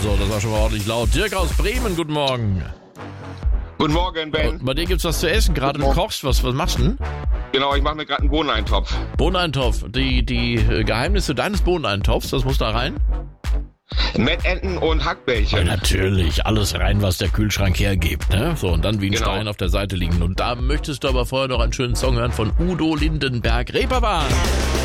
So, das war schon mal ordentlich laut. Dirk aus Bremen, guten Morgen. Guten Morgen, Ben. Und bei dir gibt's was zu essen, gerade du kochst. Was machst du denn? Genau, ich mache mir gerade einen Bohneneintopf. Bohneneintopf. Die Geheimnisse deines Bohneneintopfs, das muss da rein? Mettenten und Hackbällchen. Ja, natürlich, alles rein, was der Kühlschrank hergibt, ne? So, und dann wie ein Stein auf der Seite liegen. Und da möchtest du aber vorher noch einen schönen Song hören von Udo Lindenberg. Reeperbahn!